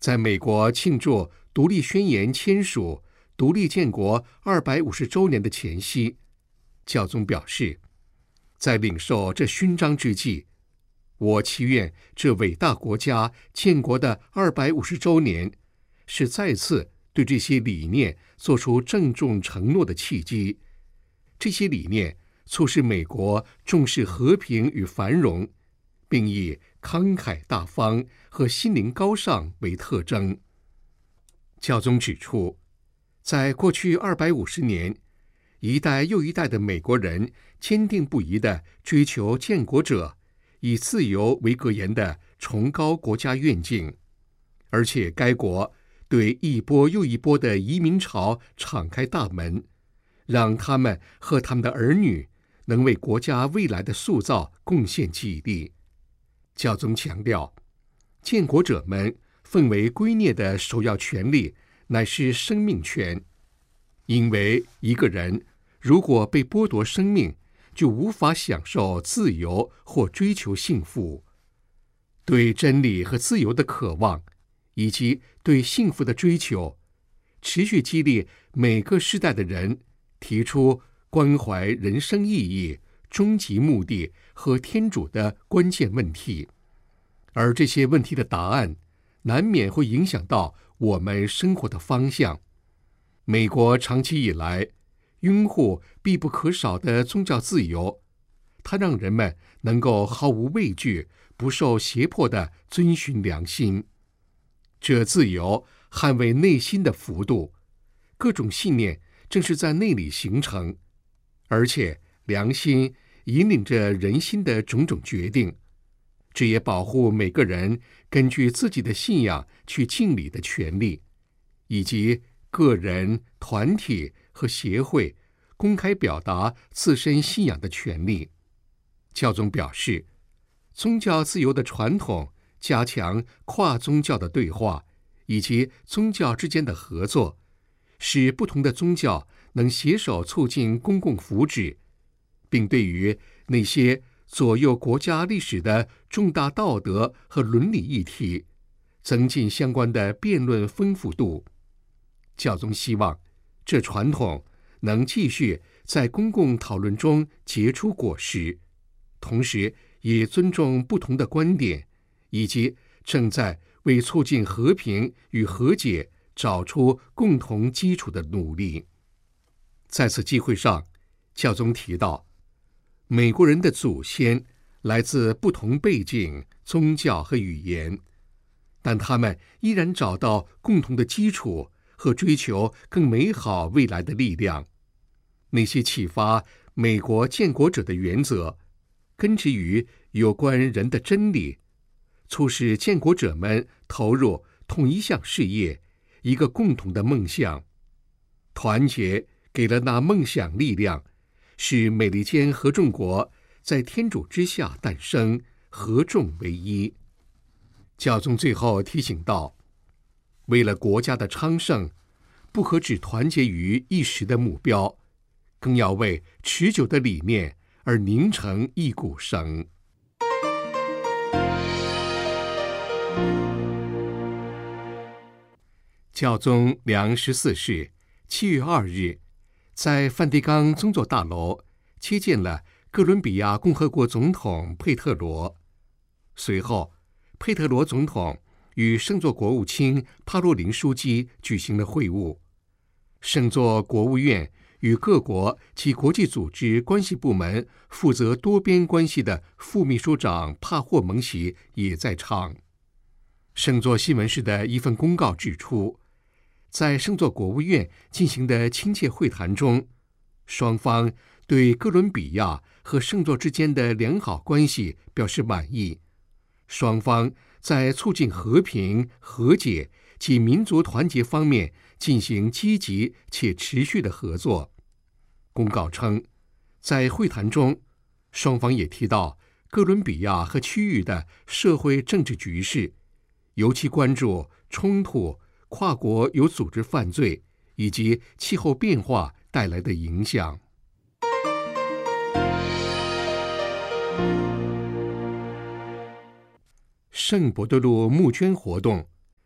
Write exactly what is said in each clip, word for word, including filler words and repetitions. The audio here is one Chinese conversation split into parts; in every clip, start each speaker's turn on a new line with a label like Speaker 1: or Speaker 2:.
Speaker 1: 在美国庆祝独立宣言签署、独立建国二百五十周年的前夕，教宗表示，在领受这勋章之际，我祈愿这伟大国家建国的二百五十周年是再次对这些理念做出郑重承诺的契机。这些理念促使美国重视和平与繁荣，并以慷慨大方和心灵高尚为特征。教宗指出，在过去二百五十年，一代又一代的美国人坚定不移地追求建国者以自由为格言的崇高国家愿景，而且该国对一波又一波的移民潮敞开大门，让他们和他们的儿女能为国家未来的塑造贡献记忆力。教宗强调，建国者们奉为圭臬的首要权利乃是生命权，因为一个人如果被剥夺生命，就无法享受自由或追求幸福。对真理和自由的渴望，以及对幸福的追求，持续激励每个世代的人提出关怀人生意义、终极目的和天主的关键问题。而这些问题的答案难免会影响到我们生活的方向。美国长期以来拥护必不可少的宗教自由，它让人们能够毫无畏惧、不受胁迫地遵循良心。这自由捍卫内心的幅度，各种信念正是在内里形成，而且良心引领着人心的种种决定，这也保护每个人根据自己的信仰去敬礼的权利，以及个人、团体和协会公开表达自身信仰的权利。教宗表示，宗教自由的传统加强跨宗教的对话以及宗教之间的合作，使不同的宗教能携手促进公共福祉，并对于那些左右国家历史的重大道德和伦理议题增进相关的辩论丰富度。教宗希望这传统能继续在公共讨论中结出果实，同时也尊重不同的观点，以及正在为促进和平与和解找出共同基础的努力。在此机会上，教宗提到，美国人的祖先来自不同背景、宗教和语言，但他们依然找到共同的基础和追求更美好未来的力量。那些启发美国建国者的原则，根植于有关人的真理，促使建国者们投入同一项事业，一个共同的梦想。团结给了那梦想力量，使美利坚合众国在天主之下诞生，合众为一。教宗最后提醒道，为了国家的昌盛，不可只团结于一时的目标，更要为持久的理念而凝成一股绳。教宗良十四世七月二日，在梵蒂冈宗座大楼接见了哥伦比亚共和国总统佩特罗。随后，佩特罗总统与圣座国务卿帕洛林书记举行了会晤。圣座国务院与各国及国际组织关系部门负责多边关系的副秘书长帕霍蒙席也在场。圣座新闻室的一份公告指出，在圣座国务院进行的亲切会谈中，双方对哥伦比亚和圣座之间的良好关系表示满意，双方在促进和平、和解及民族团结方面进行积极且持续的合作。公告称，在会谈中，双方也提到哥伦比亚和区域的社会政治局势，尤其关注冲突、跨国有组织犯罪以及气候变化带来的影响。圣伯多禄募捐活动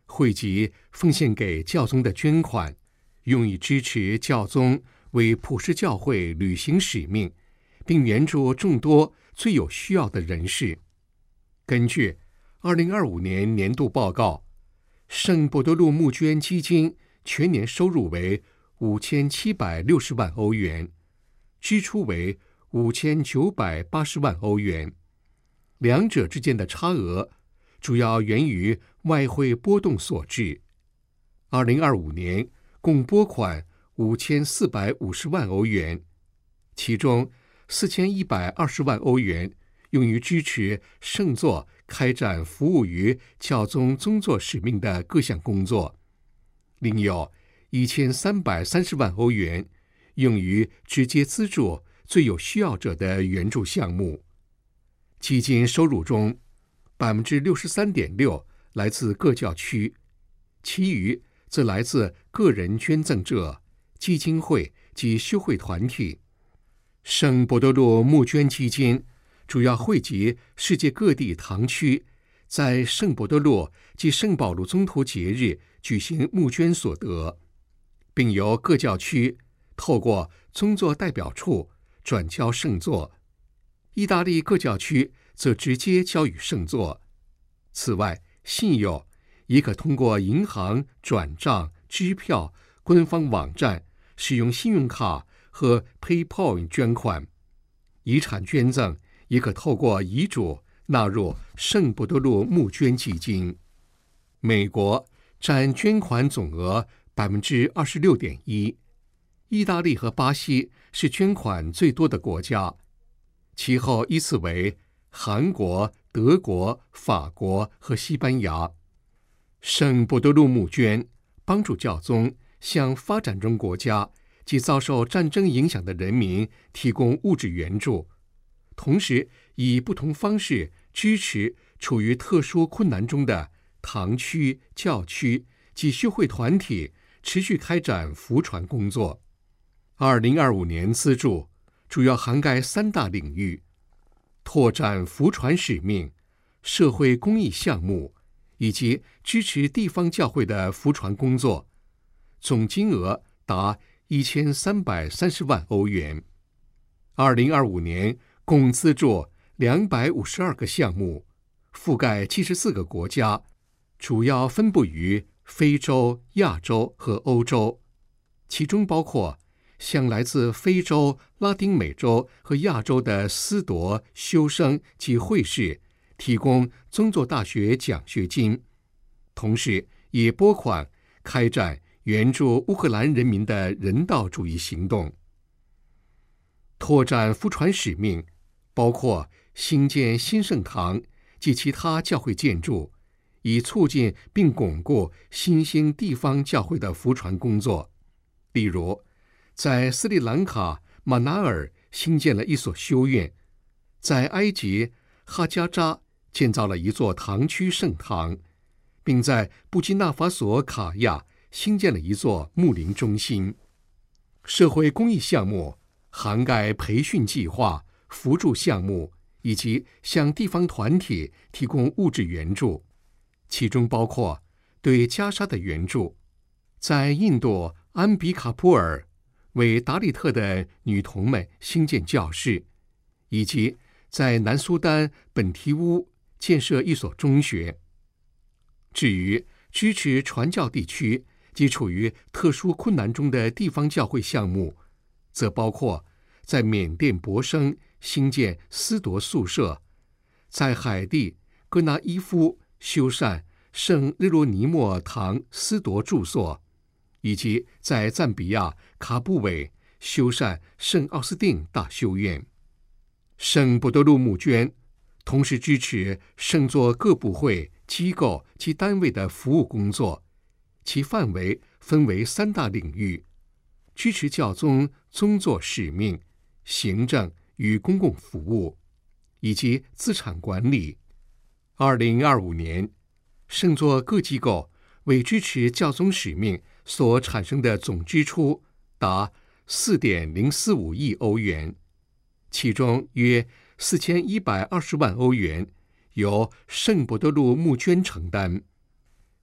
Speaker 1: 汇集奉献给教宗的捐款，用以支持教宗为普世教会履行使命，并援助众多最有需要的人士。根据二零二五年年度报告，圣伯多禄募捐基金全年收入为五千七百六十万欧元，支出为五千九百八十万欧元，两者之间的差额主要源于外汇波动所致。二零二五年共拨款五千四百五十万欧元，其中四千一百二十万欧元用于支持圣座开展服务于教宗宗座使命的各项工作，另有一千三百三十万欧元用于直接资助最有需要者的援助项目。基金收入中，百分之六十三点六来自各教区，其余则来自个人捐赠者、基金会及修会团体。圣伯多禄募捐基金主要汇集世界各地堂区在圣伯多禄及圣保禄宗徒节日举行募捐所得，并由各教区透过宗座代表处转交圣座。意大利各教区则直接交予圣座。此外，信友也可通过银行转账、支票、官方网站、使用信用卡和 PayPal 捐款。遗产捐赠也可透过遗嘱纳入圣伯多禄募捐基金。美国占捐款总额百分之二十六点一，意大利和巴西是捐款最多的国家，其后依次为韩国、德国、法国和西班牙。圣伯多禄募捐帮助教宗向发展中国家及遭受战争影响的人民提供物质援助，同时以不同方式支持处于特殊困难中的堂区、教区及修会团体持续开展福传工作。二零二五年资助主要涵盖三大领域：拓展福传使命、社会公益项目以及支持地方教会的福传工作，总金额达一千三百三十万欧元。二零二五年共资助两百五十二个项目，覆盖七十四个国家，主要分布于非洲、亚洲和欧洲，其中包括向来自非洲、拉丁美洲和亚洲的司铎、修生及会士提供宗座大学奖学金，同时也拨款开展援助乌克兰人民的人道主义行动。拓展福传使命包括兴建新圣堂及其他教会建筑，以促进并巩固新兴地方教会的福传工作。例如，在斯里兰卡马纳尔兴建了一所修院，在埃及哈加扎建造了一座堂区圣堂，并在布基纳法索卡亚兴建了一座牧灵中心。社会公益项目涵盖培训计划、扶助项目以及向地方团体提供物质援助，其中包括对加沙的援助，在印度安比卡普尔为达里特的女童们兴建教室，以及在南苏丹本提乌建设一所中学。至于支持传教地区及处于特殊困难中的地方教会项目，则包括在缅甸博生兴建司铎宿舍，在海地戈纳伊夫修缮圣日罗尼莫堂司铎住所，以及在赞比亚卡布韦修缮圣奥斯定大修院。圣伯多禄募捐同时支持圣座各部会、机构及单位的服务工作，其范围分为三大领域：支持教宗宗座使命、行政与公共服务，以及资产管理。二零二五年，圣座各机构为支持教宗使命所产生的总支出达四点零四五亿欧元，其中约四千一百二十万欧元由圣伯多禄募捐承担。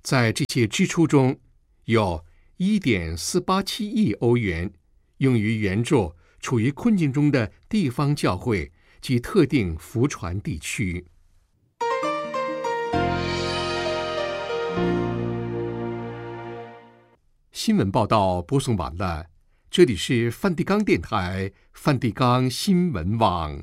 Speaker 1: 在这些支出中，有 一点四八七亿欧元用于援助处于困境中的地方教会及特定福传地区。新闻报道播送完了，这里是梵蒂冈电台梵蒂冈新闻网。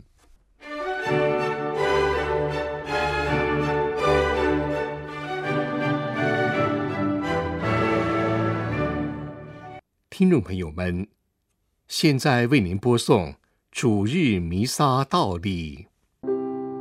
Speaker 1: 听众朋友们，现在为您播送主日弥撒道理。